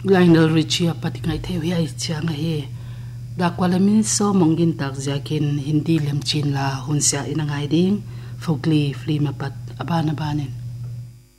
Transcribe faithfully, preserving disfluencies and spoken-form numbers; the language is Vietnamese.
Lionel Richie pati ngai theo hi chang hi da kwalamin so mongin tak jakin hindi lem chin la hunsia ina ngai ding fogli fli mapat abana banin